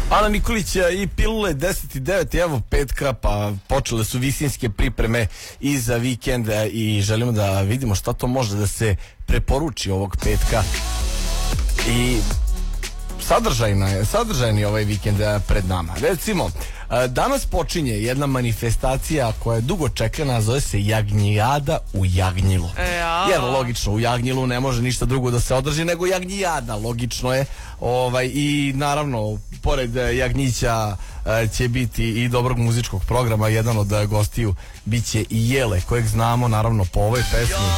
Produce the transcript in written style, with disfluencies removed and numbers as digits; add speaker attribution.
Speaker 1: Ana Nikolić i Pilule 10:09, evo petka, pa počele su visinske pripreme i za vikend i želimo da vidimo šta to može da se preporuči ovog petka. I sadržajan je ovaj vikend pred nama. Recimo, danas počinje jedna manifestacija koja je dugo čekana, zove se Jagnjijada u Jagnjilu. Jer logično, u Jagnjilu ne može ništa drugo da se održi nego Jagnjijada, logično je. I naravno, pored Jagnjića će biti i dobrog muzičkog programa. Jedan od gostiju biće i Jele, kojeg znamo naravno po ovoj pesmi.